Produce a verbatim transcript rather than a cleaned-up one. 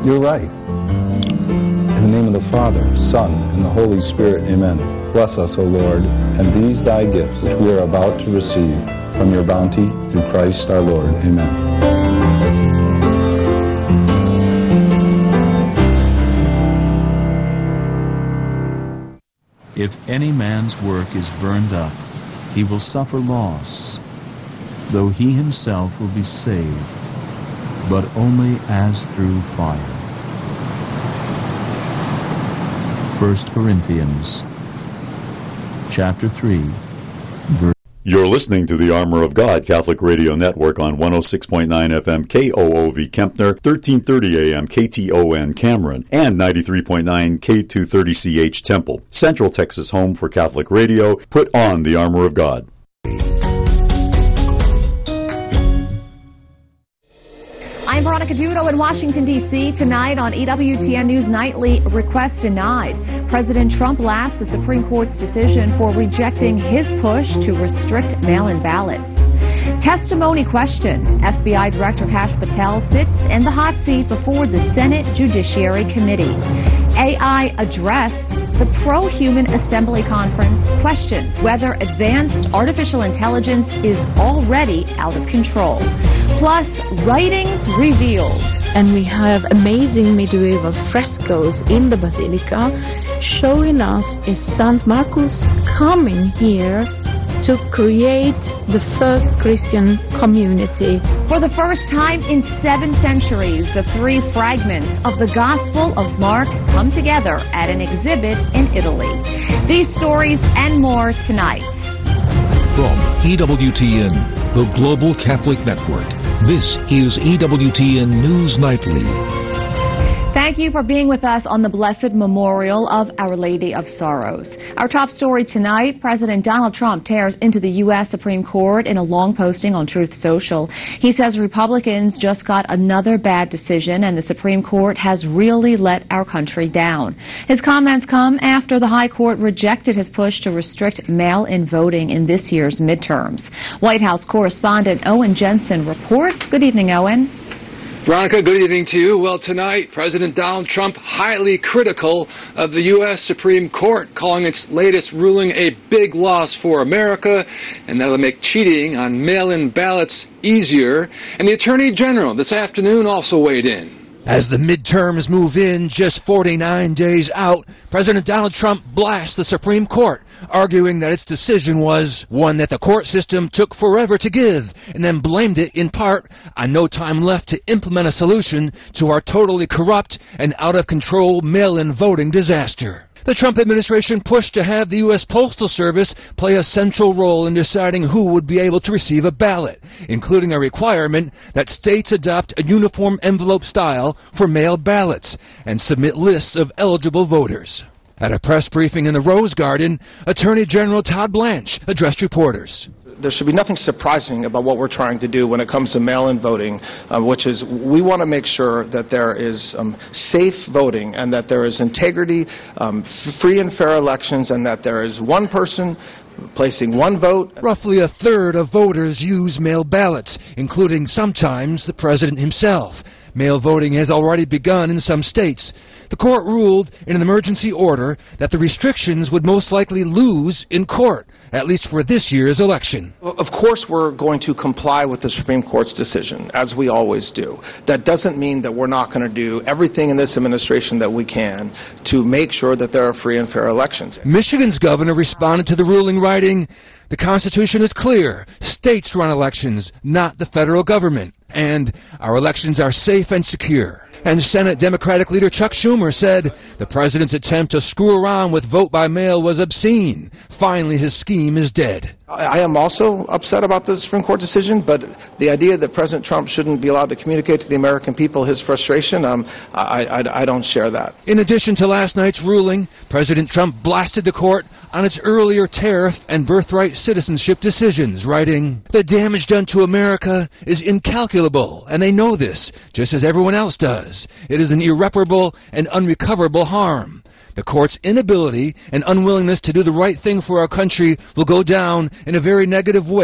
You're right. In the name of the Father, Son, and the Holy Spirit, amen. Bless us, O Lord, and these thy gifts which we are about to receive from your bounty through Christ our Lord. Amen. If any man's work is burned up, he will suffer loss, though he himself will be saved, but only as through fire. First Corinthians, chapter three, verse... You're listening to the Armor of God Catholic Radio Network on one oh six point nine F M K O O V Kempner, thirteen thirty A M K T O N Cameron, and ninety-three point nine K two thirty C H Temple. Central Texas home for Catholic radio. Put on the Armor of God. I'm Veronica Dudo in Washington, D C Tonight on E W T N News Nightly, request denied. President Trump blasts the Supreme Court's decision for rejecting his push to restrict mail-in ballots. Testimony questioned. F B I Director Kash Patel sits in the hot seat before the Senate Judiciary Committee. A I addressed. The Pro-Human Assembly Conference questions whether advanced artificial intelligence is already out of control. Plus, writings revealed. And we have amazing medieval frescoes in the Basilica showing us is Saint Marcus coming here to create the first Christian community. For the first time in seven centuries, the three fragments of the Gospel of Mark come together at an exhibit in Italy. These stories and more tonight. From E W T N, the Global Catholic Network, this is E W T N News Nightly. Thank you for being with us on the Blessed Memorial of Our Lady of Sorrows. Our top story tonight, President Donald Trump tears into the U S Supreme Court in a long posting on Truth Social. He says Republicans just got another bad decision and the Supreme Court has really let our country down. His comments come after the High Court rejected his push to restrict mail-in voting in this year's midterms. White House correspondent Owen Jensen reports. Good evening, Owen. Veronica, good evening to you. Well, tonight, President Donald Trump highly critical of the U S Supreme Court, calling its latest ruling a big loss for America, and that'll make cheating on mail-in ballots easier. And the Attorney General this afternoon also weighed in. As the midterms move in, just forty-nine days out, President Donald Trump blasts the Supreme Court, arguing that its decision was one that the court system took forever to give, and then blamed it in part on no time left to implement a solution to our totally corrupt and out-of-control mail-in voting disaster. The Trump administration pushed to have the U S Postal Service play a central role in deciding who would be able to receive a ballot, including a requirement that states adopt a uniform envelope style for mail ballots and submit lists of eligible voters. At a press briefing in the Rose Garden, Attorney General Todd Blanche addressed reporters. There should be nothing surprising about what we're trying to do when it comes to mail-in voting, uh, which is we want to make sure that there is um, safe voting and that there is integrity, um, f- free and fair elections, and that there is one person placing one vote. Roughly a third of voters use mail ballots, including sometimes the president himself. Mail voting has already begun in some states. The court ruled in an emergency order that the restrictions would most likely lose in court, at least for this year's election. Of course we're going to comply with the Supreme Court's decision, as we always do. That doesn't mean that we're not going to do everything in this administration that we can to make sure that there are free and fair elections. Michigan's governor responded to the ruling, writing, "The Constitution is clear. States run elections, not the federal government. And our elections are safe and secure." And Senate Democratic leader Chuck Schumer said the president's attempt to screw around with vote by mail was obscene. Finally, his scheme is dead. I am also upset about the Supreme Court decision, but the idea that President Trump shouldn't be allowed to communicate to the American people his frustration, um, I, I, I don't share that. In addition to last night's ruling, President Trump blasted the court on its earlier tariff and birthright citizenship decisions, writing, "The damage done to America is incalculable, and they know this, just as everyone else does. It is an irreparable and unrecoverable harm. The court's inability and unwillingness to do the right thing for our country will go down in a very negative way